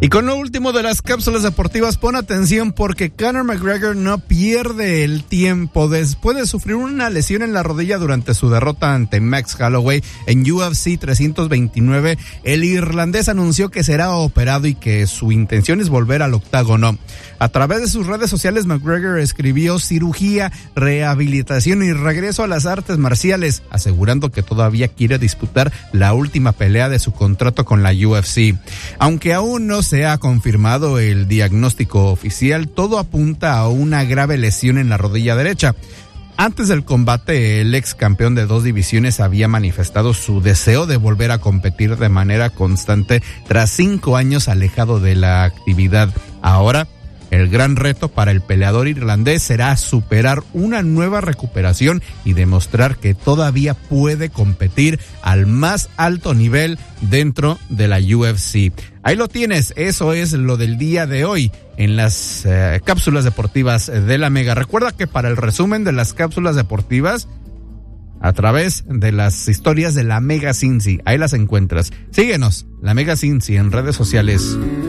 Y con lo último de las cápsulas deportivas, pon atención porque Conor McGregor no pierde el tiempo. Después de sufrir una lesión en la rodilla durante su derrota ante Max Holloway en UFC 329, el irlandés anunció que será operado y que su intención es volver al octágono. A través de sus redes sociales, McGregor escribió cirugía, rehabilitación y regreso a las artes marciales, asegurando que todavía quiere disputar la última pelea de su contrato con la UFC. Aunque aún no se ha confirmado el diagnóstico oficial, todo apunta a una grave lesión en la rodilla derecha. Antes del combate, el ex campeón de 2 divisiones había manifestado su deseo de volver a competir de manera constante tras 5 años alejado de la actividad. Ahora, el gran reto para el peleador irlandés será superar una nueva recuperación y demostrar que todavía puede competir al más alto nivel dentro de la UFC. Ahí lo tienes, eso es lo del día de hoy en las cápsulas deportivas de la Mega. Recuerda que para el resumen de las cápsulas deportivas, a través de las historias de la Mega Cincy, ahí las encuentras. Síguenos, la Mega Cincy en redes sociales.